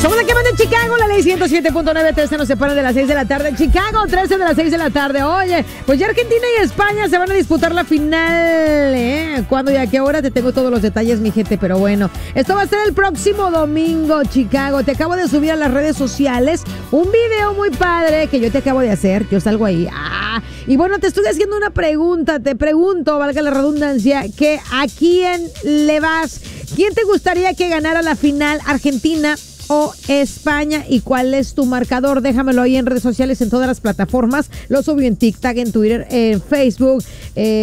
Somos aquí en Chicago, la ley 107.9, 13 nos separa de las 6 de la tarde. Chicago, 13 de las 6 de la tarde. Oye, pues ya Argentina y España se van a disputar la final. ¿Cuándo y a qué hora? Te tengo todos los detalles, mi gente, pero bueno. Esto va a ser el próximo domingo, Chicago. Te acabo de subir a las redes sociales un video muy padre que yo te acabo de hacer. Yo salgo ahí. Y bueno, te estoy haciendo una pregunta. Te pregunto, valga la redundancia, que ¿a quién le vas? ¿Quién te gustaría que ganara la final, Argentina o España? ¿Y cuál es tu marcador? Déjamelo ahí en redes sociales, en todas las plataformas. Lo subí en TikTok, en Twitter, en Facebook,